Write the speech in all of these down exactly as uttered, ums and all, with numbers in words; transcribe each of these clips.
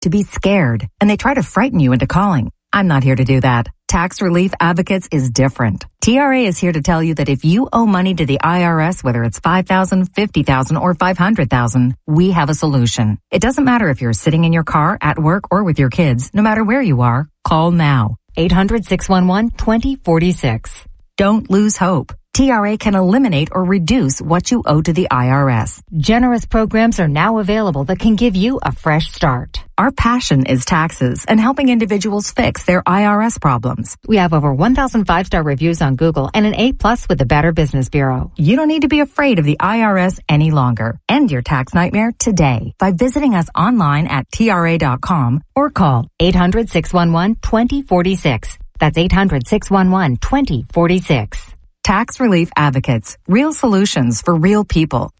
to be scared, and they try to frighten you into calling. I'm not here to do that. Tax Relief Advocates is different. T R A is here to tell you that if you owe money to the I R S, whether it's five thousand dollars, fifty thousand dollars, or five hundred thousand dollars, we have a solution. It doesn't matter if you're sitting in your car, at work, or with your kids. No matter where you are, call now. eight hundred, six one one, two zero four six. Don't lose hope. T R A can eliminate or reduce what you owe to the I R S. Generous programs are now available that can give you a fresh start. Our passion is taxes and helping individuals fix their I R S problems. We have over one thousand five-star reviews on Google and an A plus with the Better Business Bureau. You don't need to be afraid of the I R S any longer. End your tax nightmare today by visiting us online at T R A dot com or call eight hundred, six one one, two zero four six. That's eight hundred, six one one, two zero four six. Tax Relief Advocates. Real solutions for real people.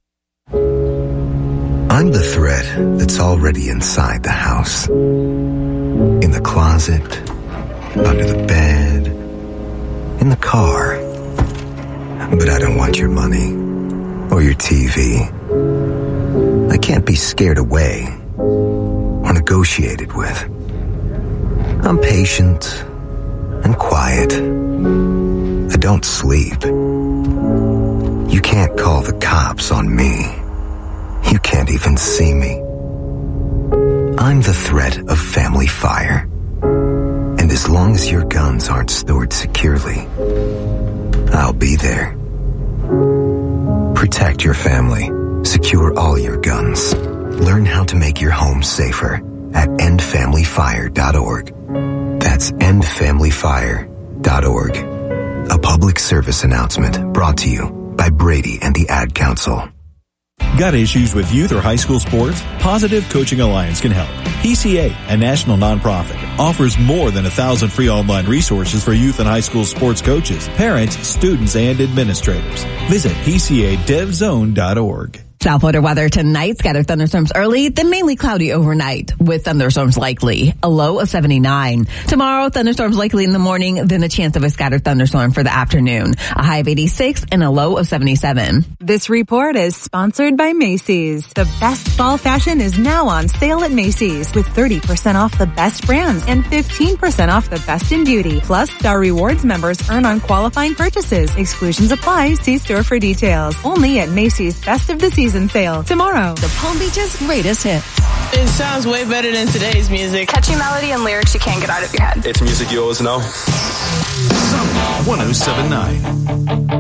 I'm the thread that's already inside the house. In the closet, under the bed, in the car. But I don't want your money or your T V. I can't be scared away or negotiated with. I'm patient and quiet. I don't sleep. You can't call the cops on me. You can't even see me. I'm the threat of family fire. And as long as your guns aren't stored securely, I'll be there. Protect your family. Secure all your guns. Learn how to make your home safer at end family fire dot org. That's end family fire dot org. A public service announcement brought to you by Brady and the Ad Council. Got issues with youth or high school sports? Positive Coaching Alliance can help. P C A, a national nonprofit, offers more than a thousand free online resources for youth and high school sports coaches, parents, students, and administrators. Visit P C A dev zone dot org. South Florida weather tonight, scattered thunderstorms early, then mainly cloudy overnight with thunderstorms likely. A low of seventy-nine. Tomorrow, thunderstorms likely in the morning, then a chance of a scattered thunderstorm for the afternoon. A high of eighty-six and a low of seventy-seven. This report is sponsored by Macy's. The best fall fashion is now on sale at Macy's with thirty percent off the best brands and fifteen percent off the best in beauty. Plus, Star Rewards members earn on qualifying purchases. Exclusions apply. See store for details. Only at Macy's Best of the Season sale tomorrow. The Palm Beach's greatest hits. It sounds way better than today's music. Catchy melody and lyrics you can't get out of your head. It's music you always know. one oh seven point nine